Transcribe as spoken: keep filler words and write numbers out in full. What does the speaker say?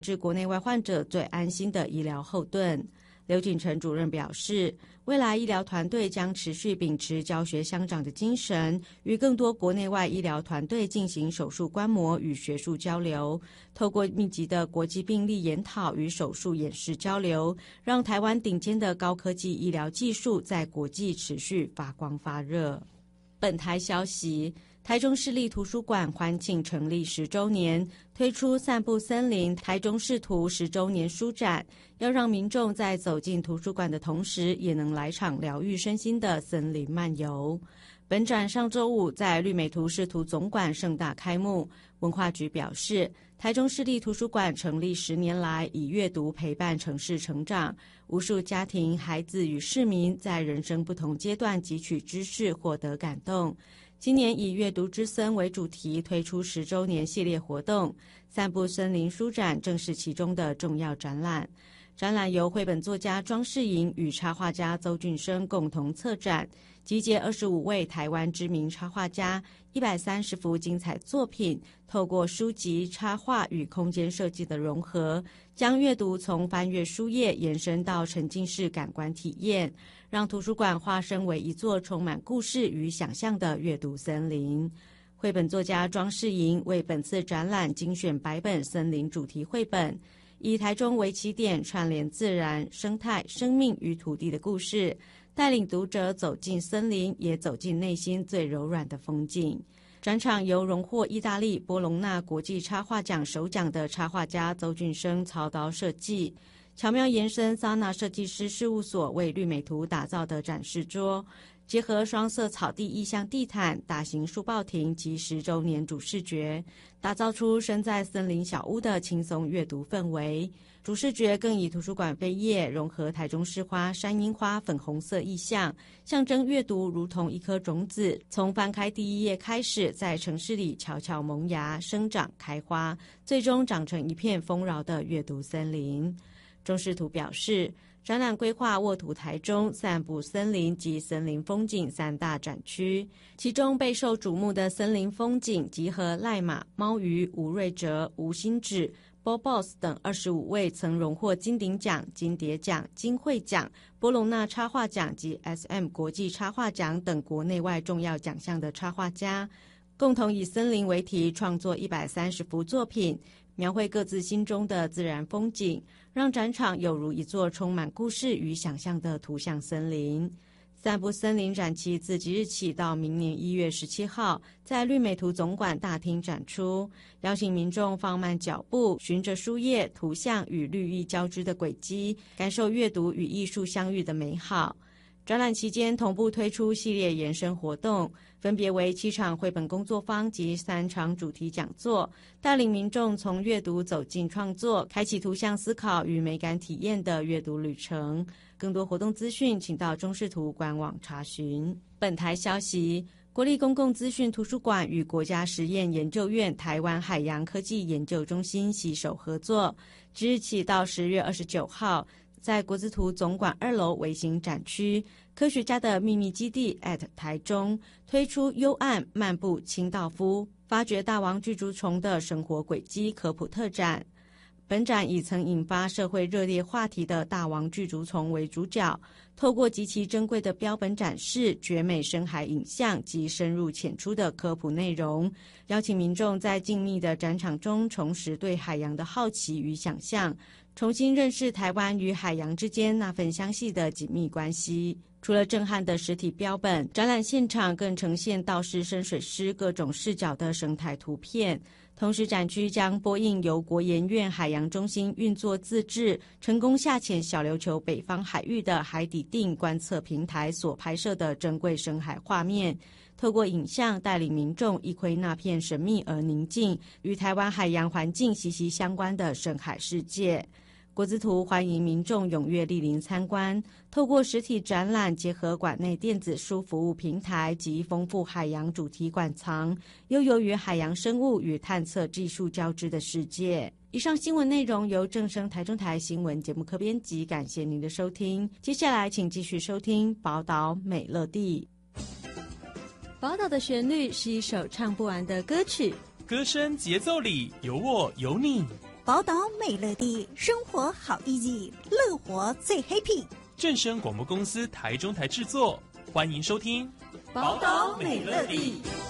是国内外患者最安心的医疗后盾。刘锦成主任表示，未来医疗团队将持续秉持教学相长的精神，与更多国内外医疗团队进行手术观摩与学术交流，透过密集的国际病例研讨与手术演示交流，让台湾顶尖的高科技医疗技术在国际持续发光发热。本台消息，台中市立图书馆欢庆成立十周年，推出散步森林台中市图十周年书展，要让民众在走进图书馆的同时，也能来场疗愈身心的森林漫游。本展上周五在绿美图视图总馆盛大开幕。文化局表示，台中市立图书馆成立十年来，以阅读陪伴城市成长，无数家庭、孩子与市民在人生不同阶段汲取知识，获得感动。今年以阅读之森为主题，推出十周年系列活动，散步森林书展正是其中的重要展览。展览由绘本作家庄世莹与插画家邹俊生共同策展，集结二十五位台湾知名插画家，一百三十幅精彩作品，透过书籍、插画与空间设计的融合，将阅读从翻阅书页延伸到沉浸式感官体验，让图书馆化身为一座充满故事与想象的阅读森林。绘本作家庄世莹为本次展览精选百本森林主题绘本，以台中为起点，串联自然、生态、生命与土地的故事，带领读者走进森林，也走进内心最柔软的风景。展场由荣获意大利波隆纳国际插画奖首奖的插画家邹俊生操刀设计，巧妙延伸萨纳设计师事务所为绿美图打造的展示桌，结合双色草地意象地毯、大型书报亭及十周年主视觉，打造出身在森林小屋的轻松阅读氛围。主视觉更以图书馆扉页融合台中市花、山樱花粉红色意象，象征阅读如同一颗种子，从翻开第一页开始，在城市里悄悄萌芽、生长、开花，最终长成一片丰饶的阅读森林。中视图表示，展览规划沃土台中、散步森林及森林风景三大展区，其中备受瞩目的森林风景集合赖马、猫鱼、吴瑞哲、吴欣芷、Bobos 等二十五位曾荣获金鼎奖、金蝶奖、金绘奖、波隆纳插画奖及 S M 国际插画奖等国内外重要奖项的插画家，共同以森林为题创作一百三十幅作品，描绘各自心中的自然风景，让展场有如一座充满故事与想象的图像森林。散步森林展期自即日起到明年一月十七号，在绿美图总馆大厅展出，邀请民众放慢脚步，循着书页、图像与绿意交织的轨迹，感受阅读与艺术相遇的美好。展览期间同步推出系列延伸活动，分别为七场绘本工作坊及三场主题讲座，带领民众从阅读走进创作，开启图像思考与美感体验的阅读旅程。更多活动资讯请到中视图官网查询。本台消息，国立公共资讯图书馆与国家实验研究院台湾海洋科技研究中心携手合作，即日起到十月二十九号，在国资图总馆二楼微型展区科学家的秘密基地 at 台中推出幽暗漫步清道夫，发掘大王巨足虫的生活轨迹科普特展。本展以曾引发社会热烈话题的大王巨足虫为主角，透过极其珍贵的标本展示、绝美深海影像及深入浅出的科普内容，邀请民众在静谧的展场中重拾对海洋的好奇与想象，重新认识台湾与海洋之间那份相系的紧密关系。除了震撼的实体标本，展览现场更呈现道士、深水师各种视角的生态图片。同时展区将播映由国研院海洋中心运作自制、成功下潜小琉球北方海域的海底定观测平台所拍摄的珍贵深海画面，透过影像带领民众一窥那片神秘而宁静、与台湾海洋环境息息相关的深海世界。国资图欢迎民众踊跃莅临参观，透过实体展览结合馆内电子书服务平台及丰富海洋主题馆藏，悠游于海洋生物与探测技术交织的世界。以上新闻内容由正声台中台新闻节目科编辑，感谢您的收听。接下来请继续收听宝岛美乐地。宝岛的旋律是一首唱不完的歌曲， 歌声节奏里有我有你， 宝岛美乐地，生活好意义，乐活最 happy。 正声广播公司台中台制作，欢迎收听宝岛美乐地。